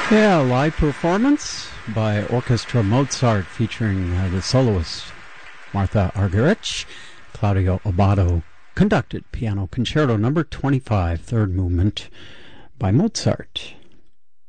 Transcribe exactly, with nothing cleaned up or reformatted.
Yeah, live performance by Orchestra Mozart featuring uh, the soloist Martha Argerich. Claudio Abbado conducted Piano Concerto number twenty-five, third movement by Mozart.